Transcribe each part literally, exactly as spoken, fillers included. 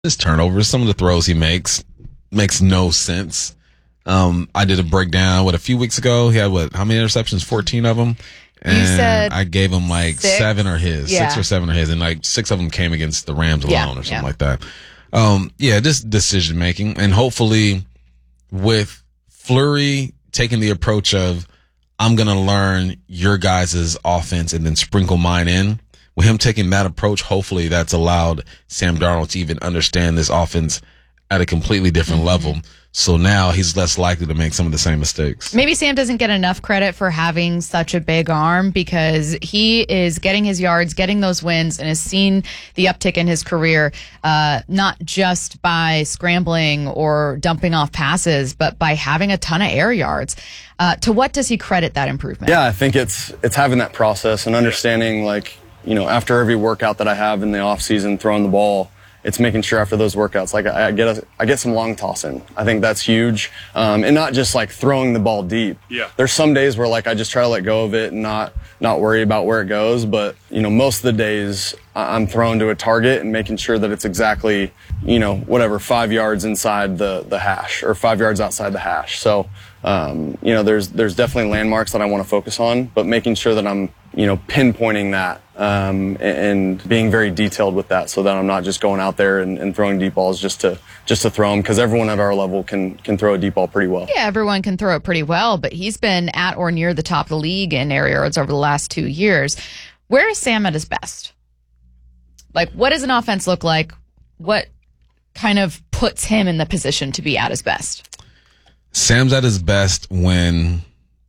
His turnovers, some of the throws he makes, makes no sense. Um, I did a breakdown, what, a few weeks ago. He had, what, how many interceptions? fourteen of them. And you said I gave him like six? seven or his, yeah. six or seven or his. And like six of them came against the Rams alone yeah, or something yeah. like that. Um, yeah, just decision making. And hopefully with Fleury taking the approach of, I'm going to learn your guys' offense and then sprinkle mine in. With him taking that approach, hopefully that's allowed Sam Darnold to even understand this offense at a completely different mm-hmm. level. So now he's less likely to make some of the same mistakes. Maybe Sam doesn't get enough credit for having such a big arm because he is getting his yards, getting those wins, and has seen the uptick in his career, uh, not just by scrambling or dumping off passes, but by having a ton of air yards. Uh, to what does he credit that improvement? Yeah, I think it's it's having that process and understanding, like, you know, after every workout that I have in the off season, throwing the ball, it's making sure after those workouts, like I, I get a, I get some long toss in. I think that's huge, um, and not just like throwing the ball deep. Yeah. There's some days where like I just try to let go of it and not not worry about where it goes. But you know, most of the days I'm thrown to a target and making sure that it's exactly, you know, whatever five yards inside the the hash or five yards outside the hash. So um, you know, there's there's definitely landmarks that I want to focus on, but making sure that I'm, you know, pinpointing that um, and, and being very detailed with that, so that I'm not just going out there and, and throwing deep balls just to just to throw them, because everyone at our level can can throw a deep ball pretty well. Yeah, everyone can throw it pretty well, but he's been at or near the top of the league in air yards over the last two years. Where is Sam at his best? Like, what does an offense look like? What kind of puts him in the position to be at his best? Sam's at his best when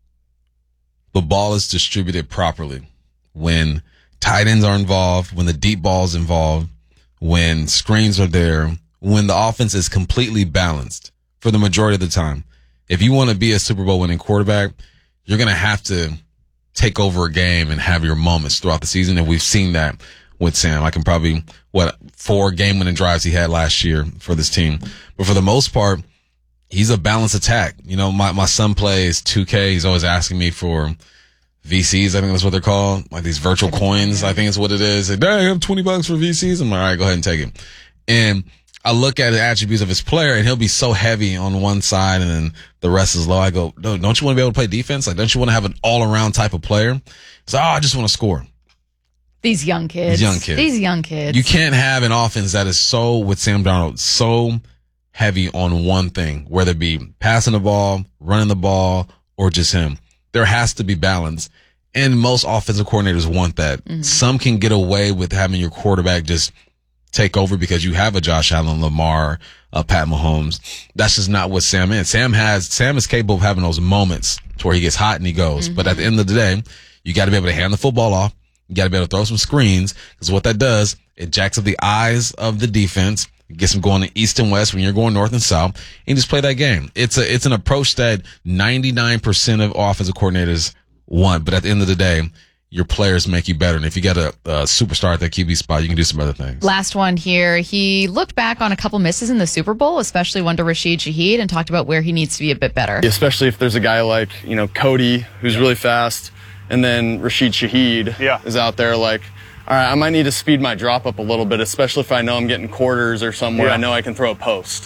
the ball is distributed properly, when tight ends are involved, when the deep ball is involved, when screens are there, when the offense is completely balanced for the majority of the time. If you want to be a Super Bowl winning quarterback, you're going to have to take over a game and have your moments throughout the season. And we've seen that with Sam. I can probably, what, four game winning drives he had last year for this team. But for the most part, he's a balanced attack. You know, my, my son plays two K. He's always asking me for V Cs. I think that's what they're called. Like these virtual coins. I think it's what it is. Like, Dad, I have twenty bucks for V Cs. I'm like, all right, go ahead and take it. And I look at the attributes of his player and he'll be so heavy on one side and then the rest is low. I go, don't, don't you want to be able to play defense? Like, don't you want to have an all around type of player? So, oh, I just want to score. These young kids. These young kids. These young kids. You can't have an offense that is so, with Sam Darnold, so heavy on one thing, whether it be passing the ball, running the ball, or just him. There has to be balance. And most offensive coordinators want that. Mm-hmm. Some can get away with having your quarterback just take over because you have a Josh Allen, Lamar, uh, Pat Mahomes. That's just not what Sam is. Sam has, Sam is capable of having those moments to where he gets hot and he goes. Mm-hmm. But at the end of the day, you got to be able to hand the football off. You got to be able to throw some screens, because what that does, it jacks up the eyes of the defense. Gets them going to east and west when you're going north and south, and just play that game. It's a, it's an approach that ninety-nine percent of offensive coordinators want, but at the end of the day, your players make you better. And if you got a, a superstar at that Q B spot, you can do some other things. Last one here. He looked back on a couple misses in the Super Bowl, especially one to Rashid Shaheed, and talked about where he needs to be a bit better. Especially if there's a guy like, you know, Cody, who's really fast, and then Rashid Shaheed yeah. is out there like, all right, I might need to speed my drop up a little bit, especially if I know I'm getting quarters or somewhere. Yeah. I know I can throw a post.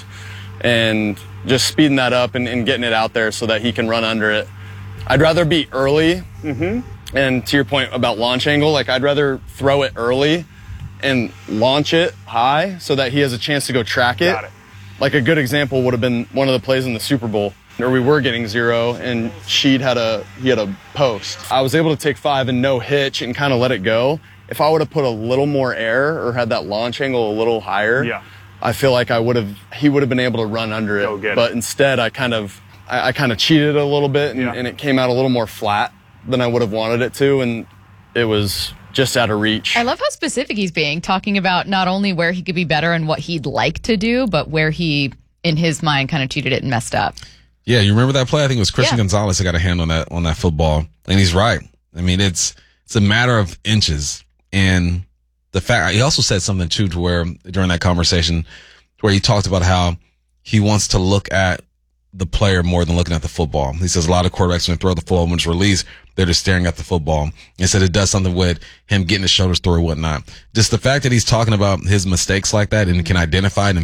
And just speeding that up and, and getting it out there so that he can run under it. I'd rather be early. Mm-hmm. And to your point about launch angle, like I'd rather throw it early and launch it high so that he has a chance to go track it. Got it. Like a good example would have been one of the plays in the Super Bowl where we were getting zero and Sheed had a, he had a post. I was able to take five and no hitch and kind of let it go. If I would have put a little more air or had that launch angle a little higher, yeah. I feel like I would have, he would have been able to run under it. Go get but it. instead, I kind of, I, I kind of cheated a little bit, and, yeah. and it came out a little more flat than I would have wanted it to, and it was just out of reach. I love how specific he's being, talking about not only where he could be better and what he'd like to do, but where he, in his mind, kind of cheated it and messed up. Yeah, you remember that play? I think it was Christian yeah. Gonzalez that got a hand on that on that football, and he's right. I mean, it's it's a matter of inches. And the fact, he also said something too, to where during that conversation, where he talked about how he wants to look at the player more than looking at the football. He says a lot of quarterbacks, when they throw the football, when it's released, they're just staring at the football. He said it does something with him getting his shoulders through or whatnot. Just the fact that he's talking about his mistakes like that and can identify it and